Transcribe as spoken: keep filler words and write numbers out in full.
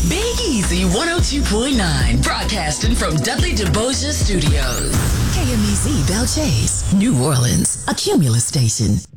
Big Easy one oh two point nine, broadcasting from Dudley DeBoja Studios. K M E Z Belle Chase, New Orleans, a Cumulus station.